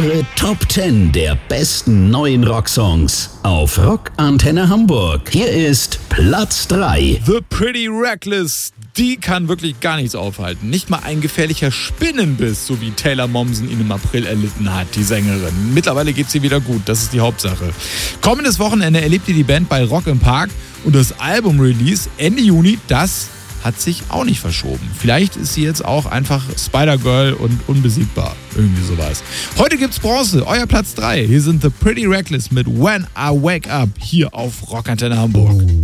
Eure Top 10 der besten neuen Rocksongs auf Rock Antenne Hamburg. Hier ist Platz 3. The Pretty Reckless, die kann wirklich gar nichts aufhalten. Nicht mal ein gefährlicher Spinnenbiss, so wie Taylor Momsen ihn im April erlitten hat, die Sängerin. Mittlerweile geht's ihr wieder gut, das ist die Hauptsache. Kommendes Wochenende erlebt ihr die Band bei Rock im Park und das Album-Release Ende Juni, das hat sich auch nicht verschoben. Vielleicht ist sie jetzt auch einfach Spider-Girl und unbesiegbar. Irgendwie sowas. Heute gibt's Bronze, euer Platz 3. Hier sind The Pretty Reckless mit When I Wake Up hier auf Rock Antenne Hamburg.